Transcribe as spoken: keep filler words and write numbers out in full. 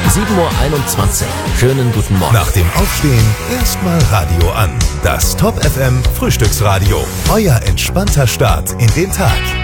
sieben Uhr einundzwanzig. Schönen guten Morgen. Nach dem Aufstehen erstmal Radio an. Das Top F M Frühstücksradio. Euer entspannter Start in den Tag.